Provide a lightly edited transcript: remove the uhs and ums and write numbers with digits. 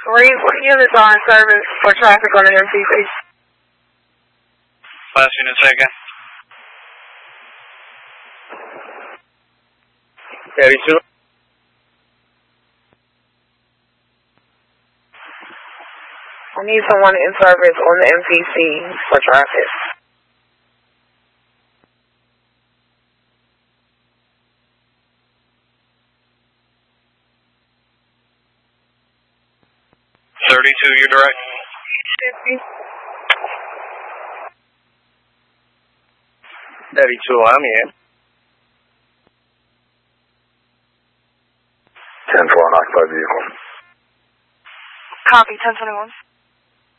Reed, what units are in service for traffic on the MCC? Last unit second. 32. I need someone in service on the MCC for traffic. You're direct. 50. 32, I'm in. 10-4 unoccupied vehicle. Copy, 1021.